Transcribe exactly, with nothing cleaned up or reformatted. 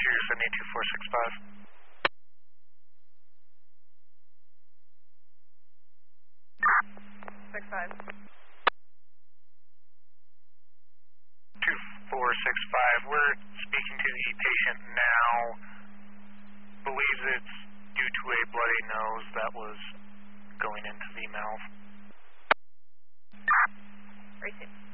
you're sending two four six five. Six five. Two four six five. We're speaking to the patient now. Believes it's due to a bloody nose that was going into the mouth. Racing.